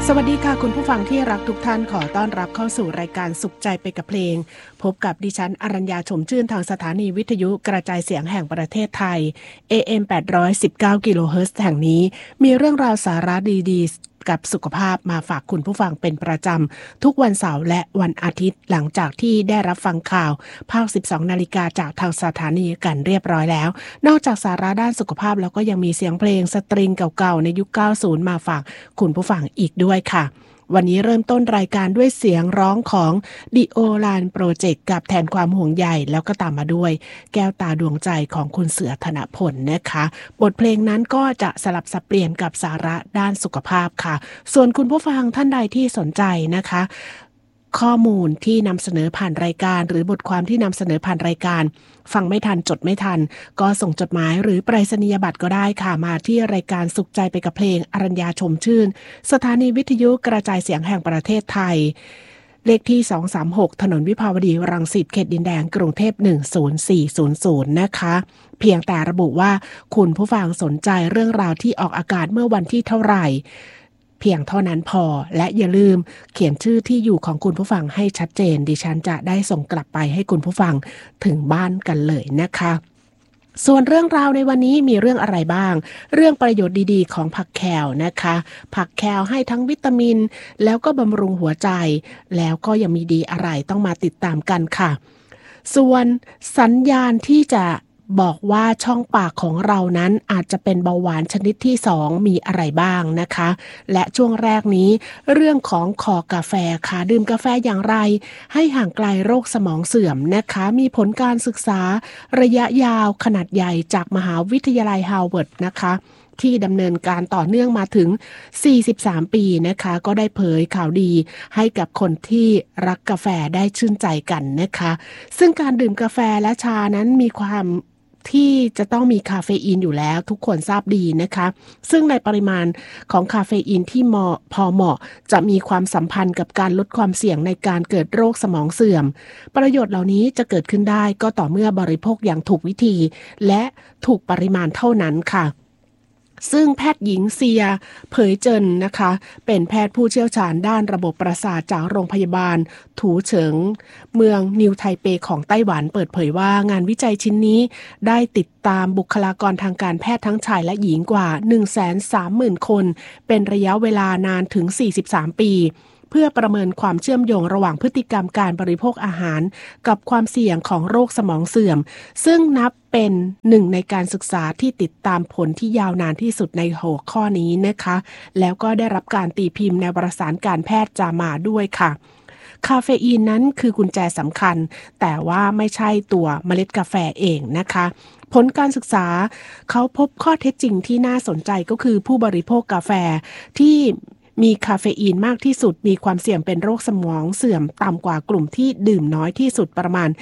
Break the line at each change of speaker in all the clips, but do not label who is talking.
สวัสดีค่ะคุณผู้ฟังที่รักทุกท่านขอต้อนรับเข้าสู่รายการสุขใจไปกับเพลงพบกับดิฉันอรัญญาชมชื่นทางสถานีวิทยุกระจายเสียงแห่งประเทศไทย AM 819กิโลเฮิรตซ์แห่งนี้มีเรื่องราวสาระดีๆกับสุขภาพมาฝากคุณผู้ฟังเป็นประจำทุกวันเสาร์และวันอาทิตย์หลังจากที่ได้รับฟังข่าวภาค 12 นาฬิกาจากทางสถานีกันเรียบร้อยแล้วนอกจากสาระด้านสุขภาพแล้วก็ยังมีเสียงเพลงสตริงเก่าๆในยุค 90 มาฝากคุณผู้ฟังอีกด้วยค่ะวันนี้เริ่มต้นรายการด้วยเสียงร้องของ The Olan Project กับแทนความห่วงใยแล้วก็ตามมาด้วยแก้วตาดวงใจของคุณเสือธนพลนะคะบทเพลงนั้นก็จะสลับสับเปลี่ยนกับสาระด้านสุขภาพค่ะส่วนคุณผู้ฟังท่านใดที่สนใจนะคะข้อมูลที่นำเสนอผ่านรายการหรือบทความที่นำเสนอผ่านรายการฟังไม่ทันจดไม่ทันก็ส่งจดหมายหรือไปรษณียบัตรก็ได้ค่ะมาที่รายการสุขใจไปกับเพลงอรัญญาชมชื่นสถานีวิทยุกระจายเสียงแห่งประเทศไทยเลขที่236ถนนวิภาวดีรังสิตเขตดินแดงกรุงเทพ10400นะคะเพียงแต่ระบุว่าคุณผู้ฟังสนใจเรื่องราวที่ออกอากาศเมื่อวันที่เท่าไหร่เพียงเท่านั้นพอและอย่าลืมเขียนชื่อที่อยู่ของคุณผู้ฟังให้ชัดเจนดิฉันจะได้ส่งกลับไปให้คุณผู้ฟังถึงบ้านกันเลยนะคะส่วนเรื่องราวในวันนี้มีเรื่องอะไรบ้างเรื่องประโยชน์ดีๆของผักแคลนะคะผักแคลให้ทั้งวิตามินแล้วก็บำรุงหัวใจแล้วก็ยังมีดีอะไรต้องมาติดตามกันค่ะส่วนสัญญาณที่จะบอกว่าช่องปากของเรานั้นอาจจะเป็นเบาหวานชนิดที่2มีอะไรบ้างนะคะและช่วงแรกนี้เรื่องของคอกาแฟค่ะดื่มกาแฟอย่างไรให้ห่างไกลโรคสมองเสื่อมนะคะมีผลการศึกษาระยะยาวขนาดใหญ่จากมหาวิทยาลัยฮาร์วาร์ดนะคะที่ดำเนินการต่อเนื่องมาถึง43ปีนะคะก็ได้เผยข่าวดีให้กับคนที่รักกาแฟได้ชื่นใจกันนะคะซึ่งการดื่มกาแฟและชานั้นมีความที่จะต้องมีคาเฟอีนอยู่แล้วทุกคนทราบดีนะคะซึ่งในปริมาณของคาเฟอีนที่พอเหมาะจะมีความสัมพันธ์กับการลดความเสี่ยงในการเกิดโรคสมองเสื่อมประโยชน์เหล่านี้จะเกิดขึ้นได้ก็ต่อเมื่อบริโภคอย่างถูกวิธีและถูกปริมาณเท่านั้นค่ะซึ่งแพทย์หญิงเซียเผยเจินนะคะเป็นแพทย์ผู้เชี่ยวชาญด้านระบบประสาทจากโรงพยาบาลถูเฉิงเมืองนิวไทเปของไต้หวันเปิดเผยว่างานวิจัยชิ้นนี้ได้ติดตามบุคลากรทางการแพทย์ทั้งชายและหญิงกว่า 130,000 คนเป็นระยะเวลานานถึง43ปีเพื่อประเมินความเชื่อมโยงระหว่างพฤติกรรมการบริโภคอาหารกับความเสี่ยงของโรคสมองเสื่อมซึ่งนับเป็นหนึ่งในการศึกษาที่ติดตามผลที่ยาวนานที่สุดในหัวข้อนี้นะคะแล้วก็ได้รับการตีพิมพ์ในวารสารการแพทย์JAMAด้วยค่ะคาเฟอีนนั้นคือกุญแจสำคัญแต่ว่าไม่ใช่ตัวเมล็ดกาแฟเองนะคะผลการศึกษาเขาพบข้อเท็จจริงที่น่าสนใจก็คือผู้บริโภคกาแฟที่มีคาเฟอีนมากที่สุดมีความเสี่ยงเป็นโรคสมองเสื่อมต่ำกว่ากลุ่มที่ดื่มน้อยที่สุดประมาณ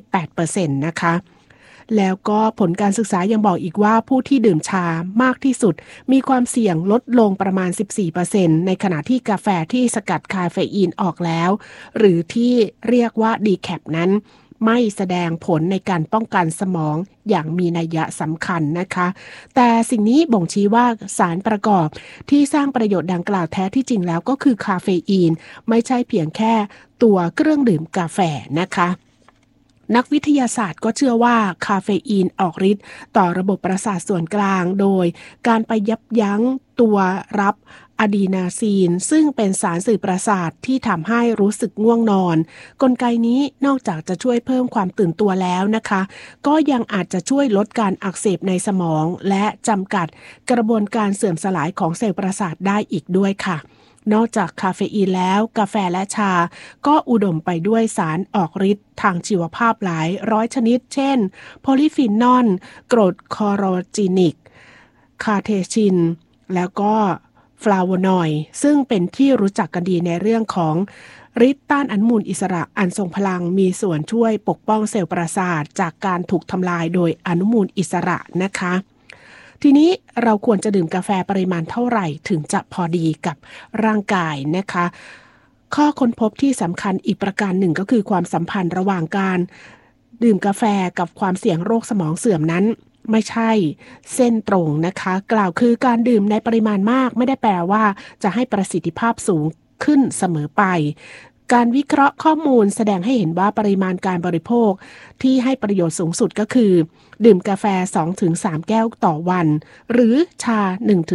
18% นะคะแล้วก็ผลการศึกษายังบอกอีกว่าผู้ที่ดื่มชามากที่สุดมีความเสี่ยงลดลงประมาณ 14% ในขณะที่กาแฟที่สกัดคาเฟอีนออกแล้วหรือที่เรียกว่า decaf นั้นไม่แสดงผลในการป้องกันสมองอย่างมีนัยสำคัญนะคะแต่สิ่งนี้บ่งชี้ว่าสารประกอบที่สร้างประโยชน์ดังกล่าวแท้ที่จริงแล้วก็คือคาเฟอีนไม่ใช่เพียงแค่ตัวเครื่องดื่มกาแฟนะคะนักวิทยาศาสตร์ก็เชื่อว่าคาเฟอีนออกฤทธิ์ต่อระบบประสาทส่วนกลางโดยการไปยับยั้งตัวรับอะดีนาซีนซึ่งเป็นสารสื่อประสาทที่ทำให้รู้สึกง่วงนอนกลไกนี้นอกจากจะช่วยเพิ่มความตื่นตัวแล้วนะคะก็ยังอาจจะช่วยลดการอักเสบในสมองและจำกัดกระบวนการเสื่อมสลายของเซลล์ประสาทได้อีกด้วยค่ะนอกจากคาเฟอีนแล้วกาแฟและชาก็อุดมไปด้วยสารออกฤทธิ์ทางชีวภาพหลายร้อยชนิดเช่นโพลีฟีนอลกรดคอโรจีนิกคาเทชินแล้วก็ฟลาโวนอยด์ซึ่งเป็นที่รู้จักกันดีในเรื่องของฤทธิ์ต้านอนุมูลอิสระอันทรงพลังมีส่วนช่วยปกป้องเซลล์ประสาทจากการถูกทำลายโดยอนุมูลอิสระนะคะทีนี้เราควรจะดื่มกาแฟปริมาณเท่าไหร่ถึงจะพอดีกับร่างกายนะคะข้อค้นพบที่สำคัญอีกประการหนึ่งก็คือความสัมพันธ์ระหว่างการดื่มกาแฟกับความเสี่ยงโรคสมองเสื่อมนั้นไม่ใช่เส้นตรงนะคะกล่าวคือการดื่มในปริมาณมากไม่ได้แปลว่าจะให้ประสิทธิภาพสูงขึ้นเสมอไปการวิเคราะห์ข้อมูลแสดงให้เห็นว่าปริมาณการบริโภคที่ให้ประโยชน์สูงสุดก็คือดื่มกาแฟ 2-3 แก้วต่อวันหรือชา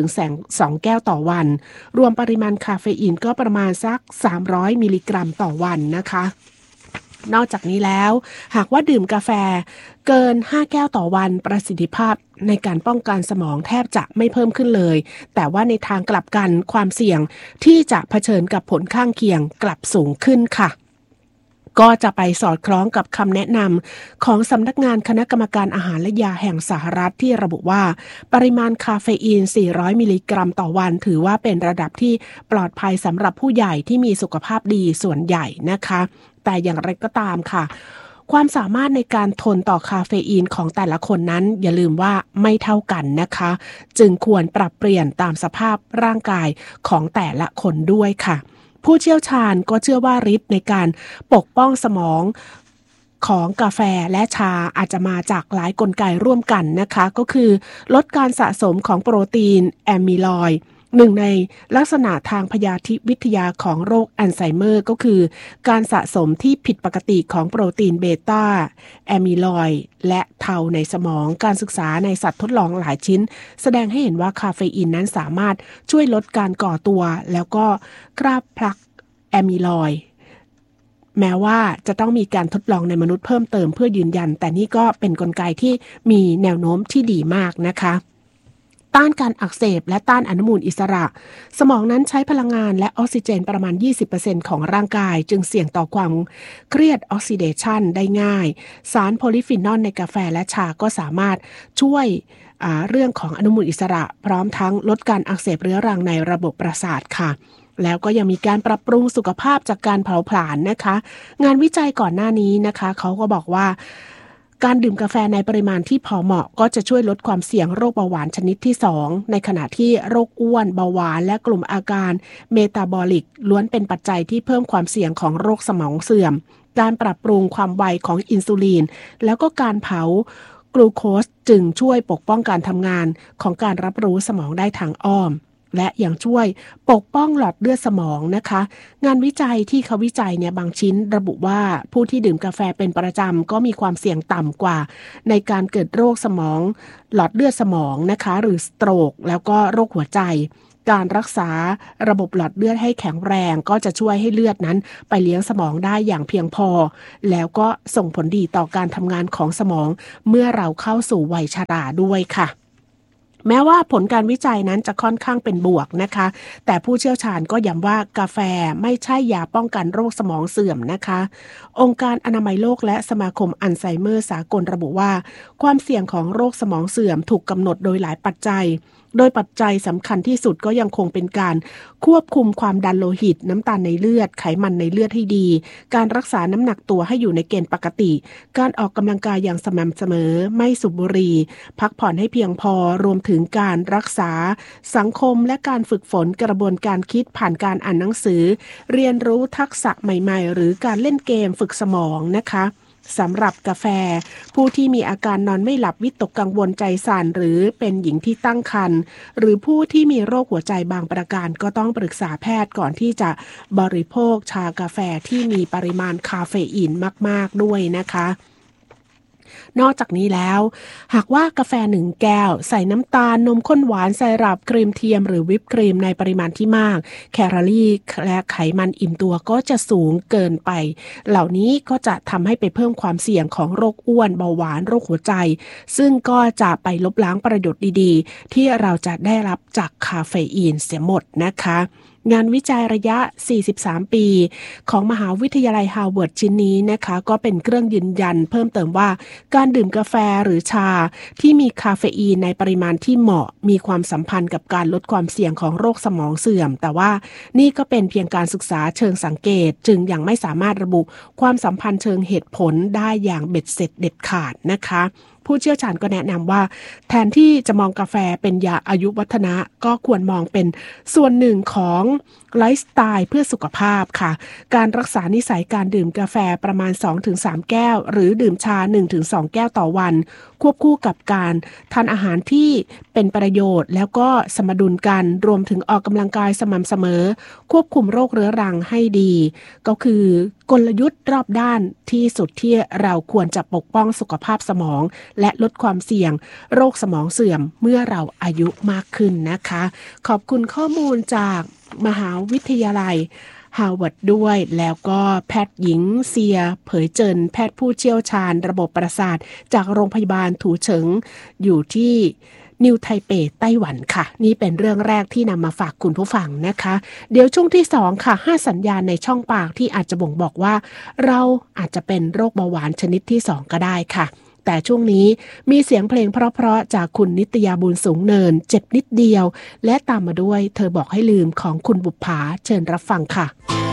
1-2 แก้วต่อวันรวมปริมาณคาเฟอีนก็ประมาณสัก300มิลลิกรัมต่อวันนะคะนอกจากนี้แล้วหากว่าดื่มกาแฟเกิน5แก้วต่อวันประสิทธิภาพในการป้องกันสมองแทบจะไม่เพิ่มขึ้นเลยแต่ว่าในทางกลับกันความเสี่ยงที่จะเผชิญกับผลข้างเคียงกลับสูงขึ้นค่ะก็จะไปสอดคล้องกับคำแนะนำของสำนักงานคณะกรรมการอาหารและยาแห่งสหรัฐที่ระบุว่าปริมาณคาเฟอีน400มิลลิกรัมต่อวันถือว่าเป็นระดับที่ปลอดภัยสำหรับผู้ใหญ่ที่มีสุขภาพดีส่วนใหญ่นะคะแต่อย่างไรก็ตามค่ะความสามารถในการทนต่อคาเฟอีนของแต่ละคนนั้นอย่าลืมว่าไม่เท่ากันนะคะจึงควรปรับเปลี่ยนตามสภาพร่างกายของแต่ละคนด้วยค่ะผู้เชี่ยวชาญก็เชื่อว่าฤทธิ์ในการปกป้องสมองของกาแฟและชาอาจจะมาจากหลายกลไกร่วมกันนะคะก็คือลดการสะสมของโปรตีนแอมิลอยด์หนึ่งในลักษณะทางพยาธิวิทยาของโรคอัลไซเมอร์ก็คือการสะสมที่ผิดปกติของโปรตีนเบต้าแอมิลอยด์และเทาในสมองการศึกษาในสัตว์ทดลองหลายชิ้นแสดงให้เห็นว่าคาเฟอีนนั้นสามารถช่วยลดการก่อตัวแล้วก็คราบพลักแอมิลอยด์แม้ว่าจะต้องมีการทดลองในมนุษย์เพิ่มเติมเพื่อยืนยันแต่นี่ก็เป็นกลไกที่มีแนวโน้มที่ดีมากนะคะต้านการอักเสบและต้านอนุมูลอิสระสมองนั้นใช้พลังงานและออกซิเจนประมาณ 20% ของร่างกายจึงเสี่ยงต่อความเครียดออกซิเดชันได้ง่ายสารโพลิฟีนอลในกาแฟและชาก็สามารถช่วยเรื่องของอนุมูลอิสระพร้อมทั้งลดการอักเสบเรื้อรังในระบบประสาทค่ะแล้วก็ยังมีการปรับปรุงสุขภาพจากการเผาผลาญนะคะงานวิจัยก่อนหน้านี้นะคะเขาก็บอกว่าการดื่มกาแฟในปริมาณที่พอเหมาะก็จะช่วยลดความเสี่ยงโรคเบาหวานชนิดที่2ในขณะที่โรคอ้วนเบาหวานและกลุ่มอาการเมตาบอลิกล้วนเป็นปัจจัยที่เพิ่มความเสี่ยงของโรคสมองเสื่อมการปรับปรุงความไวของอินซูลินแล้วก็การเผากลูโคสจึงช่วยปกป้องการทำงานของการรับรู้สมองได้ทางอ้อมและยังช่วยปกป้องหลอดเลือดสมองนะคะงานวิจัยที่เขาวิจัยเนี่ยบางชิ้นระบุว่าผู้ที่ดื่มกาแฟเป็นประจำก็มีความเสี่ยงต่ำกว่าในการเกิดโรคสมองหลอดเลือดสมองนะคะหรือสโตรกแล้วก็โรคหัวใจการรักษาระบบหลอดเลือดให้แข็งแรงก็จะช่วยให้เลือดนั้นไปเลี้ยงสมองได้อย่างเพียงพอแล้วก็ส่งผลดีต่อการทำงานของสมองเมื่อเราเข้าสู่วัยชราด้วยค่ะแม้ว่าผลการวิจัยนั้นจะค่อนข้างเป็นบวกนะคะแต่ผู้เชี่ยวชาญก็ย้ำว่ากาแฟไม่ใช่ยาป้องกันโรคสมองเสื่อมนะคะองค์การอนามัยโลกและสมาคมอัลไซเมอร์สากลระบุว่าความเสี่ยงของโรคสมองเสื่อมถูกกำหนดโดยหลายปัจจัยโดยปัจจัยสำคัญที่สุดก็ยังคงเป็นการควบคุมความดันโลหิตน้ำตาลในเลือดไขมันในเลือดให้ดีการรักษาน้ำหนักตัวให้อยู่ในเกณฑ์ปกติการออกกำลังกายอย่างสม่ำเสมอไม่สูบบุหรี่พักผ่อนให้เพียงพอรวมถึงการรักษาสังคมและการฝึกฝนกระบวนการคิดผ่านการอ่านหนังสือเรียนรู้ทักษะใหม่ๆหรือการเล่นเกมฝึกสมองนะคะสำหรับกาแฟผู้ที่มีอาการนอนไม่หลับวิตกกังวลใจสั่นหรือเป็นหญิงที่ตั้งครรภ์หรือผู้ที่มีโรคหัวใจบางประการก็ต้องปรึกษาแพทย์ก่อนที่จะบริโภคชากาแฟที่มีปริมาณคาเฟอีนมากๆด้วยนะคะนอกจากนี้แล้วหากว่ากาแฟ1แก้วใส่น้ำตาลนมข้นหวานไซรัปครีมเทียมหรือวิปครีมในปริมาณที่มากแคลอรี่และไขมันอิ่มตัวก็จะสูงเกินไปเหล่านี้ก็จะทำให้ไปเพิ่มความเสี่ยงของโรคอ้วนเบาหวานโรคหัวใจซึ่งก็จะไปลบล้างประโยชน์ดีๆที่เราจะได้รับจากคาเฟอีนเสียหมดนะคะงานวิจัยระยะ43ปีของมหาวิทยาลัยฮาร์วาร์ดชิ้นนี้นะคะก็เป็นเครื่องยืนยันเพิ่มเติมว่าการดื่มกาแฟหรือชาที่มีคาเฟอีนในปริมาณที่เหมาะมีความสัมพันธ์กับการลดความเสี่ยงของโรคสมองเสื่อมแต่ว่านี่ก็เป็นเพียงการศึกษาเชิงสังเกตจึงยังไม่สามารถระบุความสัมพันธ์เชิงเหตุผลได้อย่างเบ็ดเสร็จเด็ดขาดนะคะผู้เชี่ยวชาญก็แนะนำว่าแทนที่จะมองกาแฟเป็นยาอายุวัฒนะก็ควรมองเป็นส่วนหนึ่งของไลฟ์สไตล์เพื่อสุขภาพค่ะการรักษานิสัยการดื่มกาแฟประมาณ 2-3 แก้วหรือดื่มชา 1-2 แก้วต่อวันควบคู่กับการทานอาหารที่เป็นประโยชน์แล้วก็สมดุลกันรวมถึงออกกำลังกายสม่ำเสมอควบคุมโรคเรื้อรังให้ดีก็คือกลยุทธ์รอบด้านที่สุดที่เราควรจะปกป้องสุขภาพสมองและลดความเสี่ยงโรคสมองเสื่อมเมื่อเราอายุมากขึ้นนะคะขอบคุณข้อมูลจากมหาวิทยาลัยฮาร์วาร์ดด้วยแล้วก็แพทย์หญิงเซียเผยเจินแพทย์ผู้เชี่ยวชาญระบบประสาทจากโรงพยาบาลถูเฉิงอยู่ที่นิวไทเปไต้หวันค่ะนี่เป็นเรื่องแรกที่นำมาฝากคุณผู้ฟังนะคะเดี๋ยวช่วงที่2ค่ะ5สัญญาณในช่องปากที่อาจจะบ่งบอกว่าเราอาจจะเป็นโรคเบาหวานชนิดที่2ก็ได้ค่ะแต่ช่วงนี้มีเสียงเพลงเพราะๆจากคุณนิตยาบุญสูงเนินเจ็บนิดเดียวและตามมาด้วยเธอบอกให้ลืมของคุณบุปผาเชิญรับฟังค่ะ